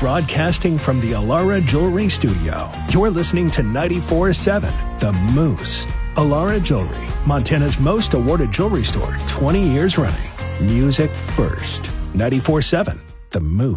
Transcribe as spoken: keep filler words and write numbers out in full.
Broadcasting from the Alara Jewelry Studio, you're listening to ninety-four point seven The Moose. Alara Jewelry, Montana's most awarded jewelry store, twenty years running. Music first. ninety-four point seven The Moose.